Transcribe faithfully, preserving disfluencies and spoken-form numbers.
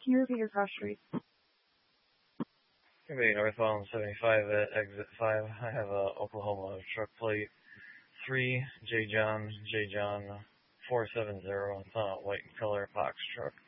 Can you repeat your cross street? Gonna be northbound seventy-five at exit five. I have a Oklahoma truck plate three J John J John four seven zero. It's on a white color box truck.